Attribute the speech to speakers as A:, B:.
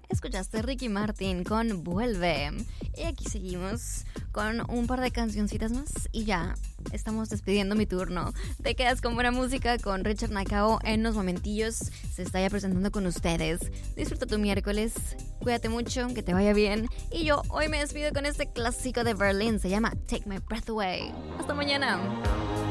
A: Escuchaste Ricky Martin con Vuelve. Y aquí seguimos con un par de cancioncitas más y ya estamos despidiendo mi turno. Te quedas con buena música con Richard Nakao en unos momentillos. Se está ya presentando con ustedes. Disfruta tu miércoles, cuídate mucho, que te vaya bien. Y yo hoy me despido con este clásico de Berlin. Se llama Take My Breath Away. Hasta mañana.